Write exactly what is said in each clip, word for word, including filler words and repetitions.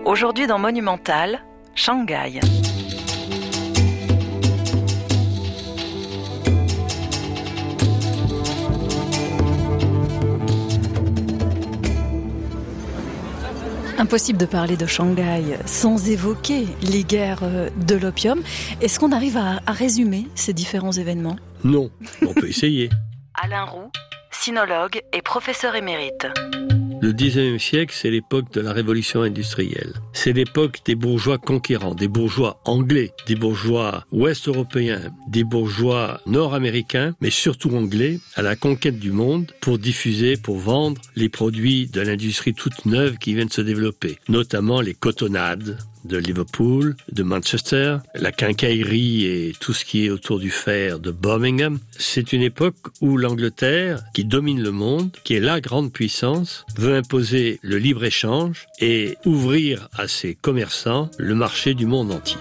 Aujourd'hui dans Monumental, Shanghai. Impossible de parler de Shanghai sans évoquer les guerres de l'opium. Est-ce qu'on arrive à, à résumer ces différents événements ? Non, on peut essayer. Alain Roux, sinologue et professeur émérite. Le dix-neuvième siècle, c'est l'époque de la révolution industrielle. C'est l'époque des bourgeois conquérants, des bourgeois anglais, des bourgeois ouest-européens, des bourgeois nord-américains, mais surtout anglais, à la conquête du monde pour diffuser, pour vendre les produits de l'industrie toute neuve qui vient de se développer, notamment les cotonnades de Liverpool, de Manchester, la quincaillerie et tout ce qui est autour du fer de Birmingham. C'est une époque où l'Angleterre, qui domine le monde, qui est la grande puissance, veut imposer le libre-échange et ouvrir à ses commerçants le marché du monde entier.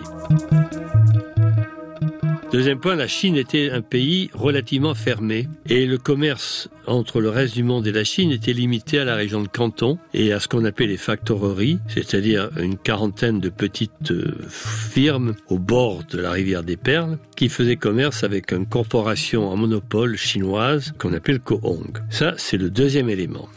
Deuxième point, la Chine était un pays relativement fermé et le commerce entre le reste du monde et la Chine était limité à la région de Canton et à ce qu'on appelait les factoreries, c'est-à-dire une quarantaine de petites firmes au bord de la rivière des Perles qui faisaient commerce avec une corporation en monopole chinoise qu'on appelle Kohong. Ça, c'est le deuxième élément.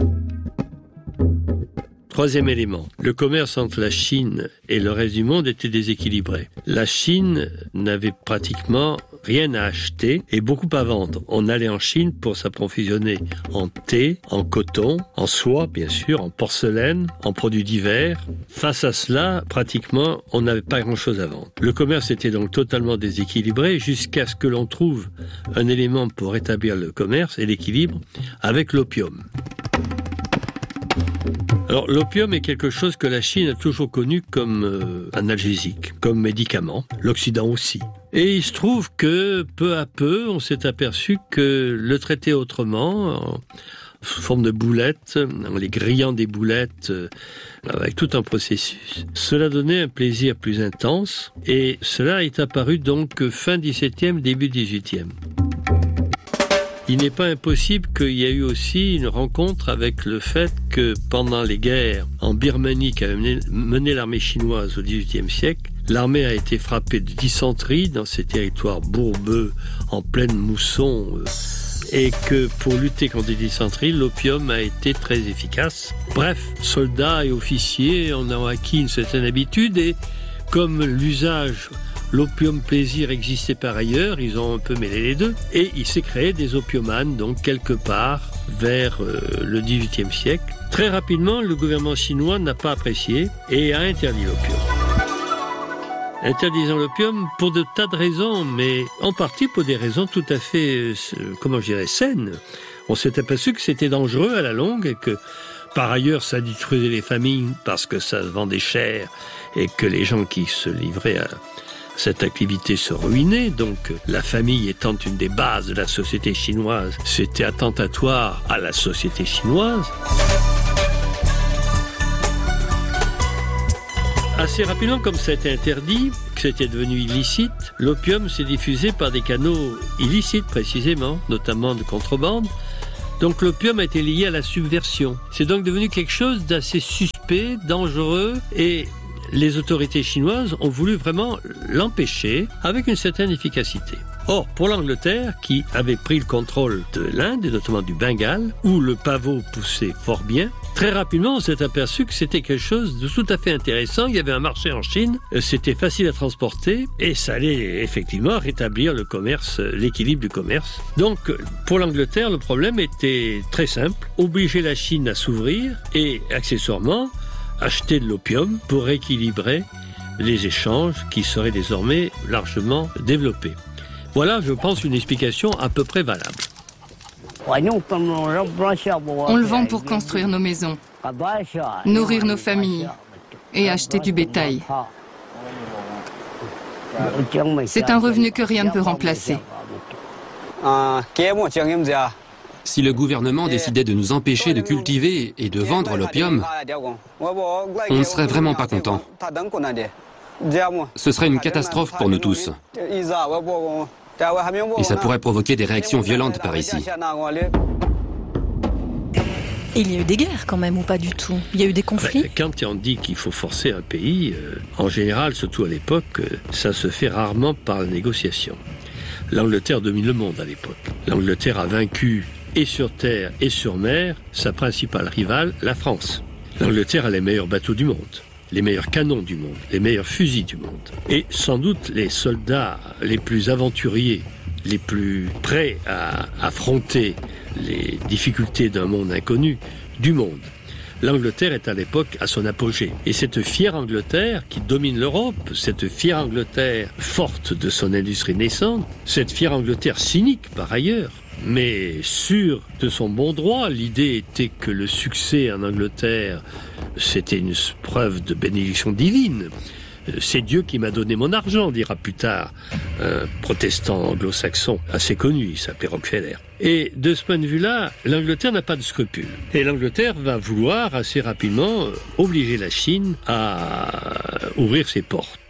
Troisième élément, le commerce entre la Chine et le reste du monde était déséquilibré. La Chine n'avait pratiquement rien à acheter et beaucoup à vendre. On allait en Chine pour s'approvisionner en thé, en coton, en soie bien sûr, en porcelaine, en produits divers. Face à cela, pratiquement, on n'avait pas grand-chose à vendre. Le commerce était donc totalement déséquilibré jusqu'à ce que l'on trouve un élément pour rétablir le commerce et l'équilibre avec l'opium. Alors, l'opium est quelque chose que la Chine a toujours connu comme euh, analgésique, comme médicament, l'Occident aussi. Et il se trouve que, peu à peu, on s'est aperçu que le traiter autrement, en sous forme de boulettes, en les grillant des boulettes, euh, avec tout un processus, cela donnait un plaisir plus intense, et cela est apparu donc fin dix-septième, début dix-huitième. Il n'est pas impossible qu'il y ait eu aussi une rencontre avec le fait que pendant les guerres en Birmanie qu'avait mené, mené l'armée chinoise au dix-huitième siècle, l'armée a été frappée de dysenterie dans ces territoires bourbeux en pleine mousson euh, et que pour lutter contre les dysenteries, l'opium a été très efficace. Bref, soldats et officiers en ont acquis une certaine habitude et comme l'usage l'opium plaisir existait par ailleurs, ils ont un peu mêlé les deux, et il s'est créé des opiomanes, donc quelque part vers euh, le dix-huitième siècle. Très rapidement, le gouvernement chinois n'a pas apprécié et a interdit l'opium. Interdisant l'opium pour de tas de raisons, mais en partie pour des raisons tout à fait, euh, comment je dirais, saines. On s'est aperçu que c'était dangereux à la longue et que par ailleurs, ça détruisait les familles parce que ça se vendait cher et que les gens qui se livraient à cette activité se ruinait, donc la famille étant une des bases de la société chinoise, c'était attentatoire à la société chinoise. Assez rapidement, comme ça a été interdit, que c'était devenu illicite, l'opium s'est diffusé par des canaux illicites précisément, notamment de contrebande. Donc l'opium a été lié à la subversion. C'est donc devenu quelque chose d'assez suspect, dangereux et les autorités chinoises ont voulu vraiment l'empêcher avec une certaine efficacité. Or, pour l'Angleterre, qui avait pris le contrôle de l'Inde, et notamment du Bengale, où le pavot poussait fort bien, très rapidement, on s'est aperçu que c'était quelque chose de tout à fait intéressant. Il y avait un marché en Chine, c'était facile à transporter, et ça allait effectivement rétablir le commerce, l'équilibre du commerce. Donc, pour l'Angleterre, le problème était très simple, obliger la Chine à s'ouvrir, et accessoirement, acheter de l'opium pour équilibrer les échanges qui seraient désormais largement développés. Voilà, je pense, une explication à peu près valable. On le vend pour construire nos maisons, nourrir nos familles et acheter du bétail. C'est un revenu que rien ne peut remplacer. Si le gouvernement décidait de nous empêcher de cultiver et de vendre l'opium, on ne serait vraiment pas content. Ce serait une catastrophe pour nous tous. Et ça pourrait provoquer des réactions violentes par ici. Et il y a eu des guerres quand même, ou pas du tout? Il y a eu des conflits? Ben, quand on dit qu'il faut forcer un pays, euh, en général, surtout à l'époque, euh, ça se fait rarement par la négociation. L'Angleterre domine le monde à l'époque. L'Angleterre a vaincu, et sur terre et sur mer, sa principale rivale, la France. L'Angleterre a les meilleurs bateaux du monde, les meilleurs canons du monde, les meilleurs fusils du monde. Et sans doute les soldats les plus aventuriers, les plus prêts à affronter les difficultés d'un monde inconnu du monde. L'Angleterre est à l'époque à son apogée. Et cette fière Angleterre qui domine l'Europe, cette fière Angleterre forte de son industrie naissante, cette fière Angleterre cynique par ailleurs, mais sûre de son bon droit, l'idée était que le succès en Angleterre, c'était une preuve de bénédiction divine. C'est Dieu qui m'a donné mon argent, dira plus tard un protestant anglo-saxon assez connu, il s'appelait Rockefeller. Et de ce point de vue-là, l'Angleterre n'a pas de scrupules. Et l'Angleterre va vouloir assez rapidement obliger la Chine à ouvrir ses portes.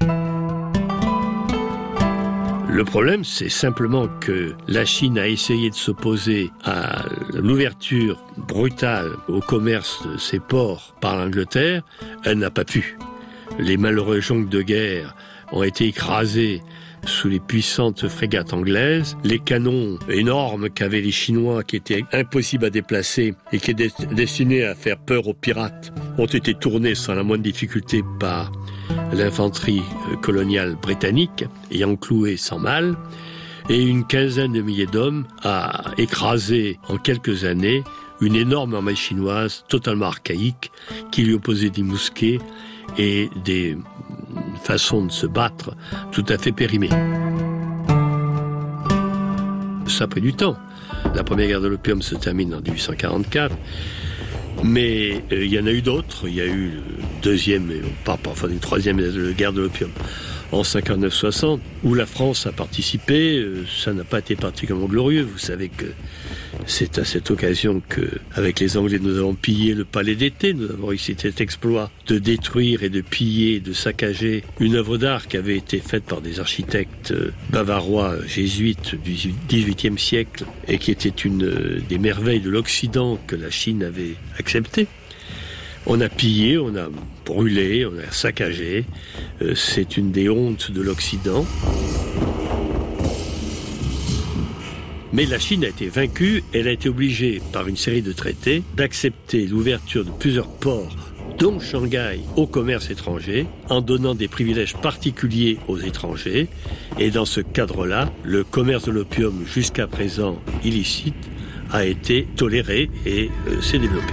Le problème, c'est simplement que la Chine a essayé de s'opposer à l'ouverture brutale au commerce de ses ports par l'Angleterre. Elle n'a pas pu. Les malheureux jonques de guerre ont été écrasés sous les puissantes frégates anglaises. Les canons énormes qu'avaient les Chinois, qui étaient impossibles à déplacer et qui étaient destinés à faire peur aux pirates, ont été tournés sans la moindre difficulté par l'infanterie coloniale britannique, ayant cloué sans mal. Et une quinzaine de milliers d'hommes a écrasé en quelques années une énorme armée chinoise totalement archaïque qui lui opposait des mousquets et des façons de se battre tout à fait périmées. Ça a pris du temps. La première guerre de l'opium se termine en dix-huit cent quarante-quatre, mais euh, il y en a eu d'autres. Il y a eu le deuxième, et on parle parfois d'une troisième guerre de l'opium en cinquante-neuf soixante, où la France a participé. Euh, ça n'a pas été particulièrement glorieux. Vous savez que c'est à cette occasion que, avec les Anglais, nous avons pillé le palais d'été. Nous avons réussi cet exploit de détruire et de piller, de saccager une œuvre d'art qui avait été faite par des architectes bavarois jésuites du dix-huitième siècle et qui était une des merveilles de l'Occident que la Chine avait acceptée. On a pillé, on a brûlé, on a saccagé. C'est une des hontes de l'Occident. Mais la Chine a été vaincue, elle a été obligée par une série de traités d'accepter l'ouverture de plusieurs ports, dont Shanghai, au commerce étranger, en donnant des privilèges particuliers aux étrangers. Et dans ce cadre-là, le commerce de l'opium, jusqu'à présent illicite, a été toléré et euh, s'est développé.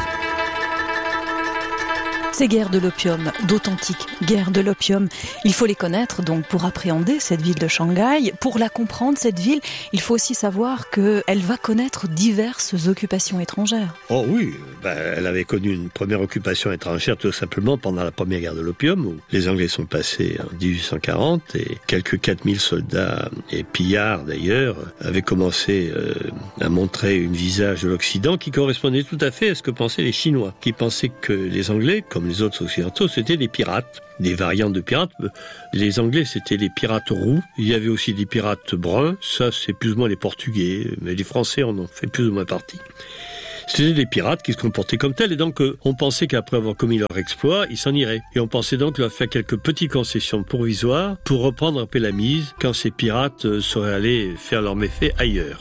Ces guerres de l'opium, d'authentiques guerres de l'opium, il faut les connaître donc pour appréhender cette ville de Shanghai. Pour la comprendre, cette ville, il faut aussi savoir qu'elle va connaître diverses occupations étrangères. Oh oui, ben, elle avait connu une première occupation étrangère tout simplement pendant la première guerre de l'opium, où les Anglais sont passés en dix-huit cent quarante et quelques quatre mille soldats et pillards d'ailleurs avaient commencé euh, à montrer un visage de l'Occident qui correspondait tout à fait à ce que pensaient les Chinois, qui pensaient que les Anglais, comme les autres occidentaux, c'était des pirates, des variantes de pirates. Les Anglais, c'était les pirates roux. Il y avait aussi des pirates bruns. Ça, c'est plus ou moins les Portugais. Mais les Français en ont fait plus ou moins partie. C'était des pirates qui se comportaient comme tels. Et donc, on pensait qu'après avoir commis leur exploit, ils s'en iraient. Et on pensait donc leur faire quelques petites concessions provisoires pour reprendre un peu la mise quand ces pirates seraient allés faire leurs méfaits ailleurs.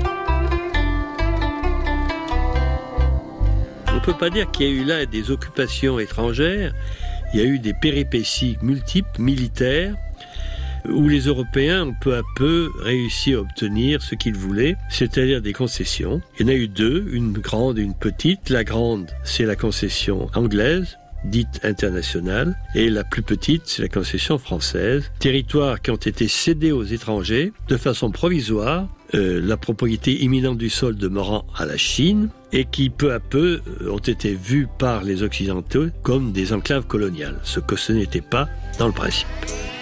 On ne peut pas dire qu'il y a eu là des occupations étrangères. Il y a eu des péripéties multiples, militaires, où les Européens ont peu à peu réussi à obtenir ce qu'ils voulaient, c'est-à-dire des concessions. Il y en a eu deux, une grande et une petite. La grande, c'est la concession anglaise, dite internationale, et la plus petite, c'est la concession française. Territoires qui ont été cédés aux étrangers de façon provisoire, euh, la propriété imminente du sol demeurant à la Chine, et qui peu à peu ont été vus par les Occidentaux comme des enclaves coloniales, ce que ce n'était pas dans le principe.